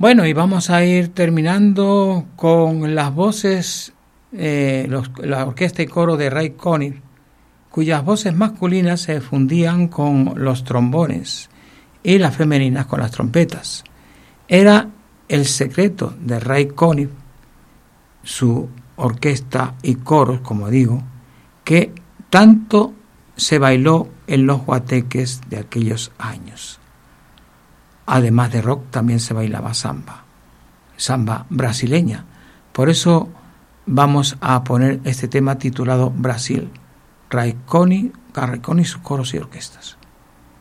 Bueno, y vamos a ir terminando con las voces, la orquesta y coro de Ray Conniff, cuyas voces masculinas se fundían con los trombones y las femeninas con las trompetas. Era el secreto de Ray Conniff, su orquesta y coros, como digo, que tanto se bailó en los guateques de aquellos años. Además de rock, también se bailaba samba brasileña. Por eso vamos a poner este tema titulado Brasil, Ray Conniff, sus coros y orquestas.